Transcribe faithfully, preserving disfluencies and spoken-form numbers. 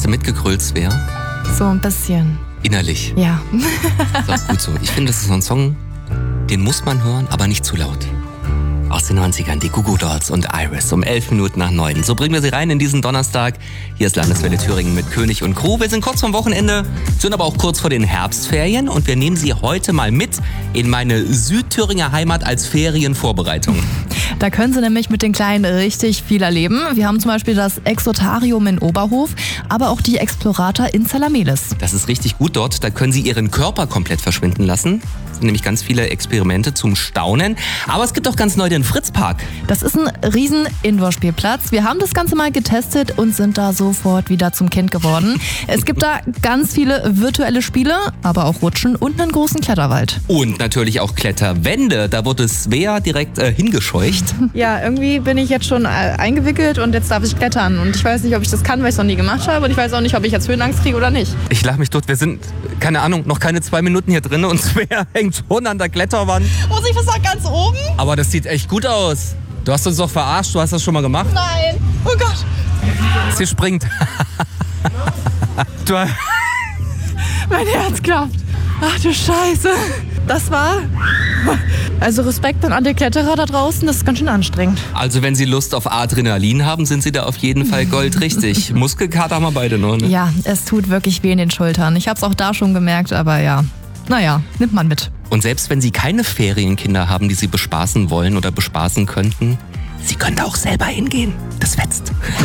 du mitgegrölt, Svea? So ein bisschen. Innerlich. Ja. Ist auch gut so. Ich finde, das ist so ein Song, den muss man hören, aber nicht zu laut. Aus den neunzigern, die Goo Goo Dolls und Iris um elf Minuten nach neun. So bringen wir sie rein in diesen Donnerstag. Hier ist Landeswelle Thüringen mit König und Crew. Wir sind kurz vorm Wochenende, sind aber auch kurz vor den Herbstferien und wir nehmen sie heute mal mit in meine Südthüringer Heimat als Ferienvorbereitung. Da können Sie nämlich mit den Kleinen richtig viel erleben. Wir haben zum Beispiel das Exotarium in Oberhof, aber auch die Explorata in Zalamelis. Das ist richtig gut dort. Da können Sie Ihren Körper komplett verschwinden lassen. Es sind nämlich ganz viele Experimente zum Staunen. Aber es gibt auch ganz neu den Fritzpark. Das ist ein riesen Indoor-Spielplatz. Wir haben das Ganze mal getestet und sind da sofort wieder zum Kind geworden. Es gibt da ganz viele virtuelle Spiele, aber auch Rutschen und einen großen Kletterwald. Und natürlich auch Kletterwände. Da wurde Svea direkt äh, hingescheucht. Ja, irgendwie bin ich jetzt schon äh, eingewickelt und jetzt darf ich klettern. Und ich weiß nicht, ob ich das kann, weil ich es noch nie gemacht habe. Und ich weiß auch nicht, ob ich jetzt Höhenangst kriege oder nicht. Ich lach mich tot. Wir sind, keine Ahnung, noch keine zwei Minuten hier drin und Svea hängt schon an der Kletterwand. Muss ich was sagen, ganz oben? Aber das sieht echt gut aus. Du hast uns doch verarscht. Du hast das schon mal gemacht. Nein. Oh Gott. Sie springt. Du, Mein Herz klappt. Ach du Scheiße. Das war... Also Respekt an alle Kletterer da draußen, das ist ganz schön anstrengend. also wenn Sie Lust auf Adrenalin haben, sind Sie da auf jeden Fall goldrichtig. Muskelkater haben wir beide noch, ne? Ja, es tut wirklich weh in den Schultern. Ich habe es auch da schon gemerkt, aber ja. Naja, nimmt man mit. Und selbst wenn Sie keine Ferienkinder haben, die Sie bespaßen wollen oder bespaßen könnten, Sie können da auch selber hingehen. Das fetzt.